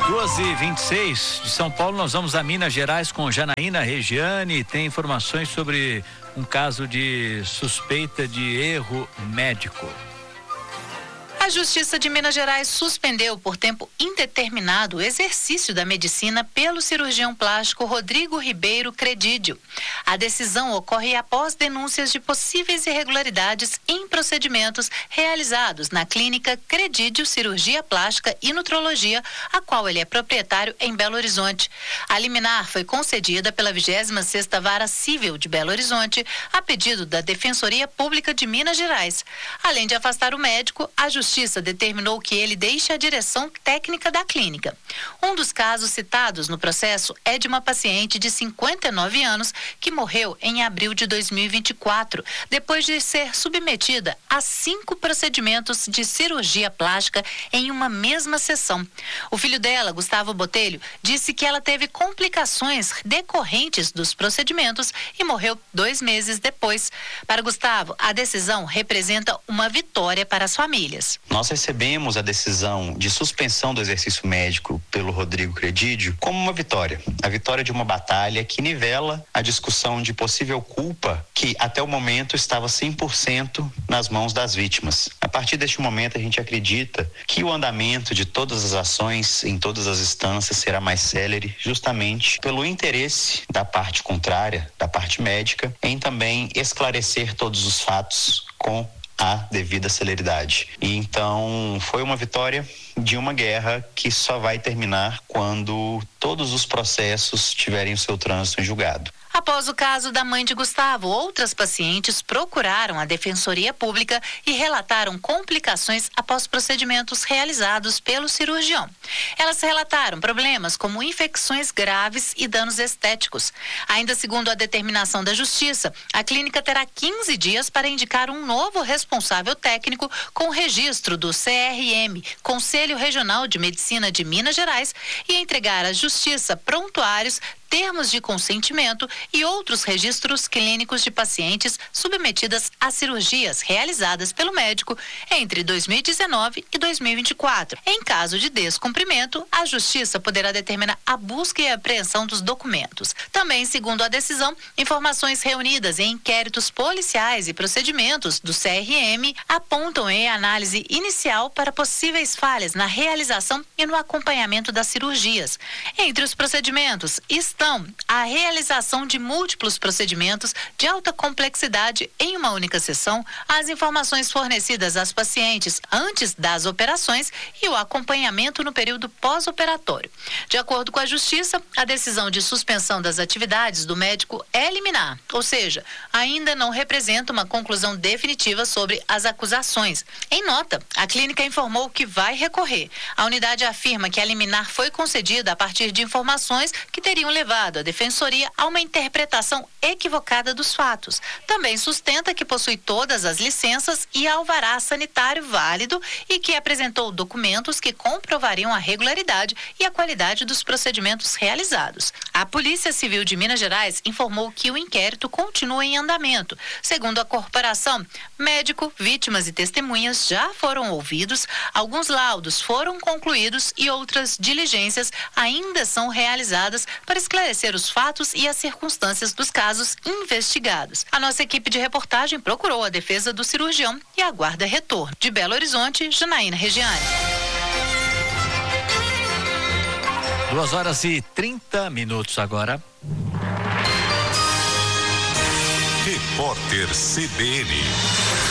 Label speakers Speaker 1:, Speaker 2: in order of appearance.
Speaker 1: 2h26 de São Paulo, nós vamos a Minas Gerais com Janaína Regiane. Tem informações sobre um caso de suspeita de erro médico.
Speaker 2: A Justiça de Minas Gerais suspendeu por tempo indeterminado o exercício da medicina pelo cirurgião plástico Rodrigo Ribeiro Credídio. A decisão ocorre após denúncias de possíveis irregularidades em procedimentos realizados na clínica Credídio Cirurgia Plástica e Nutrologia, a qual ele é proprietário em Belo Horizonte. A liminar foi concedida pela 26ª Vara Civil de Belo Horizonte, a pedido da Defensoria Pública de Minas Gerais. Além de afastar o médico, a Justiça determinou que ele deixe a direção técnica da clínica. Um dos casos citados no processo é de uma paciente de 59 anos que morreu em abril de 2024, depois de ser submetida a 5 procedimentos de cirurgia plástica em uma mesma sessão. O filho dela, Gustavo Botelho, disse que ela teve complicações decorrentes dos procedimentos e morreu 2 meses depois. Para Gustavo, a decisão representa uma vitória para as famílias.
Speaker 3: Nós recebemos a decisão de suspensão do exercício médico pelo Rodrigo Credídio como uma vitória. A vitória de uma batalha que nivela a discussão de possível culpa que até o momento estava 100% nas mãos das vítimas. A partir deste momento a gente acredita que o andamento de todas as ações em todas as instâncias será mais célere, justamente pelo interesse da parte contrária, da parte médica, em também esclarecer todos os fatos com a devida celeridade. E então foi uma vitória de uma guerra que só vai terminar quando todos os processos tiverem o seu trânsito em julgado.
Speaker 2: Após o caso da mãe de Gustavo, outras pacientes procuraram a Defensoria Pública e relataram complicações após procedimentos realizados pelo cirurgião. Elas relataram problemas como infecções graves e danos estéticos. Ainda segundo a determinação da Justiça, a clínica terá 15 dias para indicar um novo responsável técnico com registro do CRM, Conselho Regional de Medicina de Minas Gerais, e entregar à Justiça prontuários, termos de consentimento e outros registros clínicos de pacientes submetidas a cirurgias realizadas pelo médico entre 2019 e 2024. Em caso de descumprimento, a Justiça poderá determinar a busca e a apreensão dos documentos. Também, segundo a decisão, informações reunidas em inquéritos policiais e procedimentos do CRM apontam em análise inicial para possíveis falhas na realização e no acompanhamento das cirurgias. Entre os procedimentos estão a realização de múltiplos procedimentos de alta complexidade em uma única sessão, as informações fornecidas às pacientes antes das operações e o acompanhamento no período pós-operatório. De acordo com a Justiça, a decisão de suspensão das atividades do médico é liminar, ou seja, ainda não representa uma conclusão definitiva sobre as acusações. Em nota, a clínica informou que vai recorrer. A unidade afirma que a liminar foi concedida a partir de informações que teriam levado a Defensoria a uma interpretação equivocada dos fatos. Também sustenta que possui todas as licenças e alvará sanitário válido e que apresentou documentos que comprovariam a regularidade e a qualidade dos procedimentos realizados. A Polícia Civil de Minas Gerais informou que o inquérito continua em andamento. Segundo a corporação, médico, vítimas e testemunhas já foram ouvidos, alguns laudos foram concluídos e outras diligências ainda são realizadas para esclarecer os fatos e as circunstâncias dos casos investigados. A nossa equipe de reportagem procurou a defesa do cirurgião e aguarda retorno. De Belo Horizonte, Janaína Regiane.
Speaker 1: 2h30 agora.
Speaker 4: Repórter CBN.